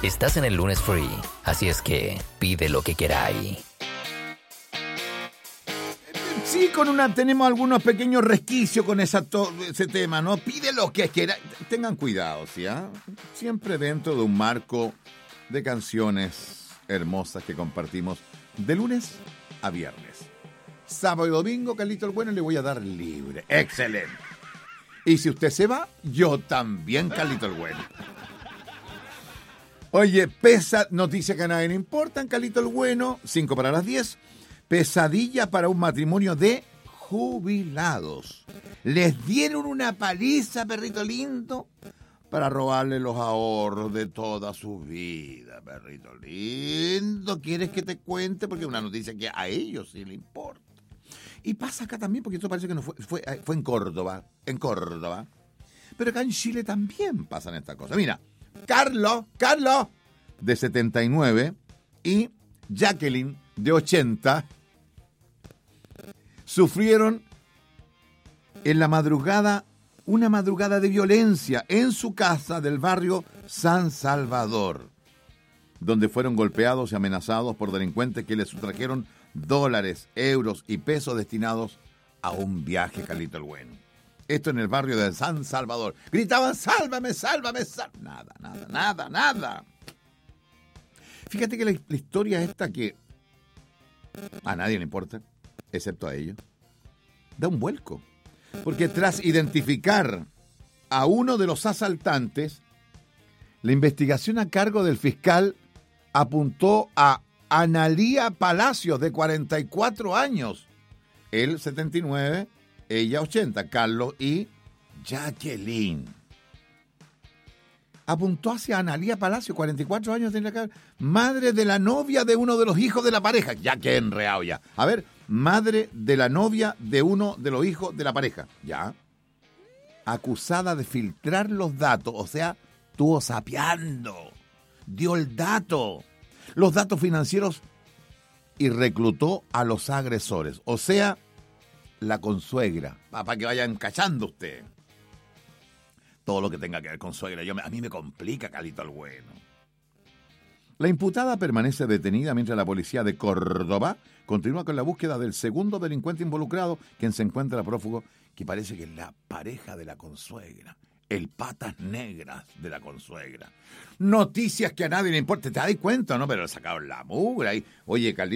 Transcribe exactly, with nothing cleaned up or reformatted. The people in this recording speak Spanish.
Estás en el lunes free, así es que pide lo que queráis. Sí, con una tenemos algunos pequeños resquicios con esa to, ese tema, ¿no? Pide lo que quieras. Tengan cuidado, ¿sí? ¿Ah? Siempre dentro de un marco de canciones hermosas que compartimos de lunes a viernes. Sábado y domingo, Carlito el Bueno, le voy a dar libre. ¡Excelente! Y si usted se va, yo también, Carlito el Bueno. Oye, pesa, noticia que a nadie le importa, Carlito el Bueno, cinco para las diez. Pesadilla para un matrimonio de jubilados. Les dieron una paliza, perrito lindo, para robarle los ahorros de toda su vida, perrito lindo. ¿Quieres que te cuente? Porque es una noticia que a ellos sí le importa. Y pasa acá también, porque esto parece que no fue, fue, fue en Córdoba, en Córdoba. Pero acá en Chile también pasan estas cosas. Mira, Carlos, Carlos, de setenta y nueve, y Jacqueline, de ochenta, sufrieron en la madrugada, una madrugada de violencia en su casa del barrio San Salvador, donde fueron golpeados y amenazados por delincuentes que les sustrajeron dólares, euros y pesos destinados a un viaje, Carlito el Bueno. Esto en el barrio de San Salvador. Gritaban, sálvame, sálvame, sálvame. Nada, nada, nada, nada. Fíjate que la, la historia esta que a nadie le importa, excepto a ellos, da un vuelco. Porque tras identificar a uno de los asaltantes, la investigación a cargo del fiscal apuntó a Analía Palacios, de cuarenta y cuatro años. Él, setenta y nueve, ella, ochenta. Carlos y Jacqueline. Apuntó hacia Analía Palacios, cuarenta y cuatro años, tiene la madre de la novia de uno de los hijos de la pareja. Ya que enreado ya. A ver, madre de la novia de uno de los hijos de la pareja. Ya. Acusada de filtrar los datos, o sea, estuvo sapeando. Dio el dato. Los datos financieros y reclutó a los agresores. O sea, la consuegra. Para que vayan cachando usted. Todo lo que tenga que ver con suegra. Yo, a mí me complica, Carlito el Bueno. La imputada permanece detenida mientras la policía de Córdoba continúa con la búsqueda del segundo delincuente involucrado, quien se encuentra prófugo, que parece que es la pareja de la consuegra. El patas negras de la consuegra. Noticias que a nadie le importa. ¿Te das cuenta, no? Pero le sacaron la mugre ahí. Oye, Carlito.